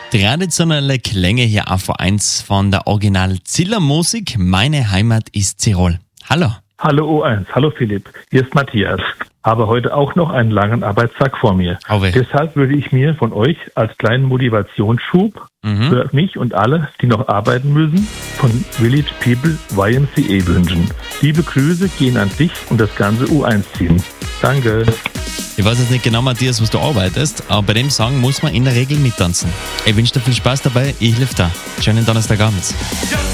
Traditionelle Klänge hier auf V1 von der Original Ziller Musik. Meine Heimat ist Tirol. Hallo. Hallo O1, hallo Philipp, hier ist Matthias. Habe heute auch noch einen langen Arbeitstag vor mir. Deshalb würde ich mir von euch als kleinen Motivationsschub für mich und alle, die noch arbeiten müssen, von Village People YMCA wünschen. Liebe Grüße gehen an dich und das ganze U1-Team. Danke. Ich weiß jetzt nicht genau, Matthias, was du arbeitest, aber bei dem Song muss man in der Regel mittanzen. Ich wünsche dir viel Spaß dabei, ich helfe dir. Schönen Donnerstagabend.